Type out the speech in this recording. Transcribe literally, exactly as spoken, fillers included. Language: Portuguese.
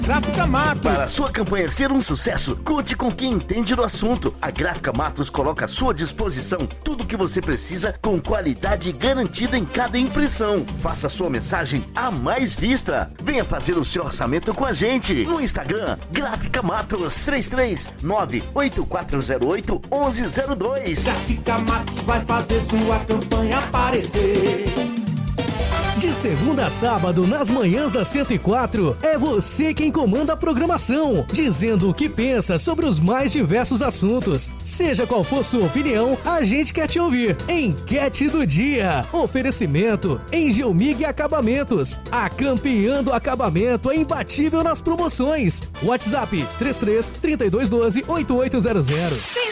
Gráfica Matos. Para a sua campanha ser um sucesso, conte com quem entende do assunto. A Gráfica Matos coloca à sua disposição tudo o que você precisa com qualidade garantida em cada impressão. Faça sua mensagem a mais vista. Venha fazer o seu orçamento com a gente. No Instagram, Gráfica Matos três três nove oito quatro zero oito um um zero dois. Gráfica Matos vai fazer sua campanha aparecer. De segunda a sábado, nas manhãs da cento e quatro, é você quem comanda a programação, dizendo o que pensa sobre os mais diversos assuntos. Seja qual for sua opinião, a gente quer te ouvir. Enquete do dia. Oferecimento Engelmig Acabamentos. A campeã do acabamento é imbatível nas promoções. WhatsApp três três, três dois um dois, oito oito zero zero.